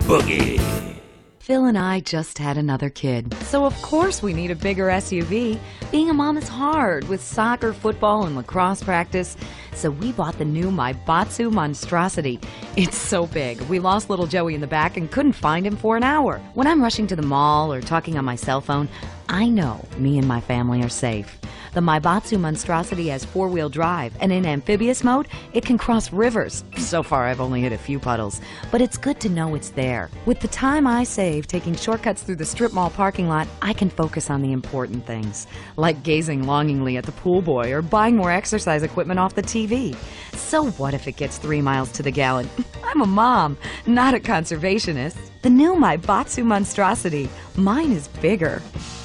Boogie. Phil and I just had another kid, so of course we need a bigger SUV. Being a mom is hard with soccer, football, and lacrosse practice, so we bought the new Maibatsu Monstrosity. It's so big, we lost little Joey in the back and couldn't find him for an hour. When I'm rushing to the mall or talking on my cell phone, I know me and my family are safe. The Maibatsu Monstrosity has four-wheel drive, and in amphibious mode, it can cross rivers. So far, I've only hit a few puddles, but it's good to know it's there. With the time I save taking shortcuts through the strip mall parking lot, I can focus on the important things, like gazing longingly at the pool boy or buying more exercise equipment off the TV. So what if it gets 3 miles to the gallon? I'm a mom, not a conservationist. The new Maibatsu Monstrosity. Mine is bigger.